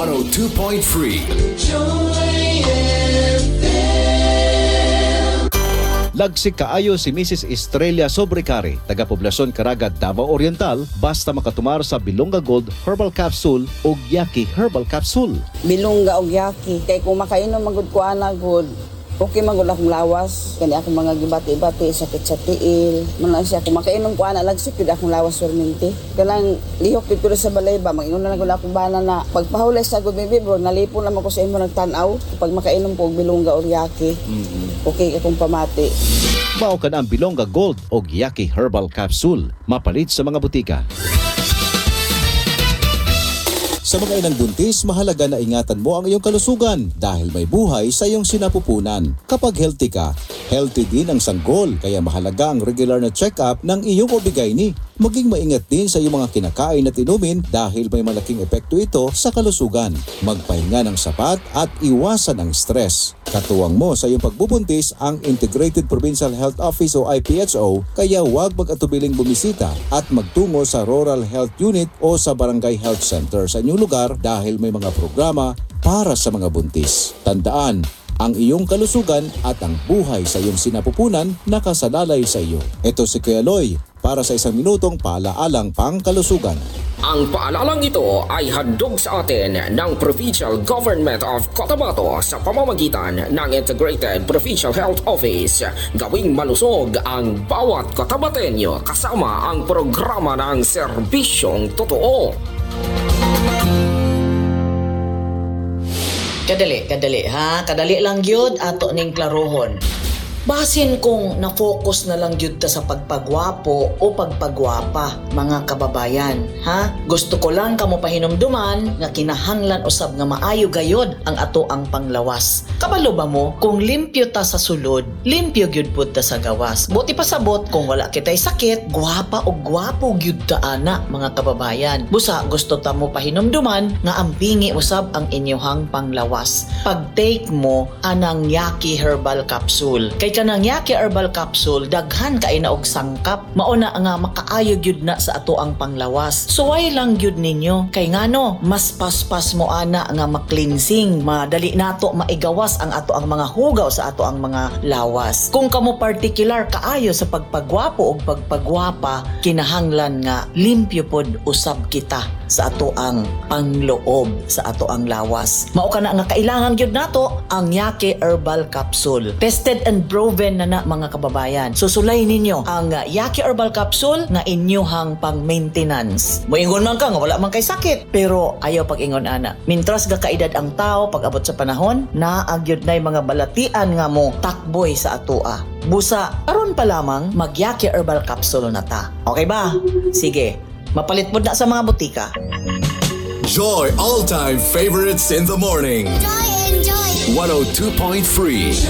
Lagsik kaayo si Mrs. Estrella Sobrecari, taga-poblasyon Caraga, Davao Oriental, basta makatumar sa Bilonga Gold Herbal Capsule o Yaki Herbal Capsule. Bilonga o Yaki, kay kung makainom magud ko ana good, okay magud akong lawas, kani akong mga gibati-bati, sakit sa tiil, man siya kung makainom ko ana lagsik gid akong lawas perminti. Kanang lihok gid ko sa balay ba, mag-ingon na gud akong bana na pagpahulay sa good baby bro, nalipon naman ko sa imo nagtan-aw pag makainom ko og Bilonga o Yaki. Okay akong pamati. Mao ka na ang Bilonga Gold o Yaki Herbal Capsule, mapalit sa mga butika. Sa mga inang buntis, mahalaga na ingatan mo ang iyong kalusugan dahil may buhay sa iyong sinapupunan. Kapag healthy ka, healthy din ang sanggol, kaya mahalaga ang regular na check-up ng iyong OB-GYN. Maging maingat din sa iyong mga kinakain at inumin dahil may malaking epekto ito sa kalusugan. Magpahinga ng sapat at iwasan ang stress. Katuwang mo sa iyong pagbubuntis ang Integrated Provincial Health Office o IPHO, kaya huwag mag-atubiling bumisita at magtungo sa Rural Health Unit o sa Barangay Health Center sa inyong lugar dahil may mga programa para sa mga buntis. Tandaan, ang iyong kalusugan at ang buhay sa iyong sinapupunan nakasalalay sa iyo. Ito si Kuya Loy para sa 1 minutong paalaalang pangkalusugan. Ang paalalang ito ay handog sa atin ng Provincial Government of Cotabato sa pamamagitan ng Integrated Provincial Health Office. Gawing malusog ang bawat Cotabateño kasama ang programa ng serbisyong totoo. Kadali ha, kadali lang gyud ato ning klarohon. Basin kung na-focus na lang gyud ta sa pagpagwapo o pagpagwapa, mga kababayan, ha? Gusto ko lang kamo pahinumduman nga kinahanglan usab nga maayo gayod ang ato ang panglawas. Kabalo ba mo kung limpyo ta sa sulod, limpyo gyud pud ta sa gawas. Buti pasabot kung wala kitay sakit, gwapa o gwapo gyud ta ana, mga kababayan. Busa gusto ta mo pahinumduman nga ampingi usab ang inyohang panglawas. Pag-take mo anang Yaki Herbal Capsule. Kay kanang Yaki Herbal Capsule daghan kay na og sangkap, mauna nga makaayo gyud na sa ato ang panglawas. Suway lang gyud ninyo kay ngano mas paspas mo ana nga ma-cleansing, madali nato maigawas ang ato ang mga hugaw sa ato ang mga lawas. Kung kamo particular kaayo sa pagpagwapo o pagpagwapa, kinahanglan nga limpyo pod usab kita sa ato ang pangloob sa ato ang lawas. Mao kana nga kailangan gyud nato ang Yaki Herbal Capsule. Tested and proven na mga kababayan. Susulay ninyo ang Yaki Herbal Capsule na inyohang pang-maintenance. Moingon man ka nga wala man kay sakit, pero ayaw pag-ingon ana. Mintras ga kaedad ang tao pag abot sa panahon, naagyod nay mga balatian nga mo takboy sa atoa. Busa, aron pa lamang mag Yaki Herbal Capsule na ta. Okay ba? Sige. Mapalit mo na sa mga butika. Joy all-time favorites in the morning. Enjoy! 102.3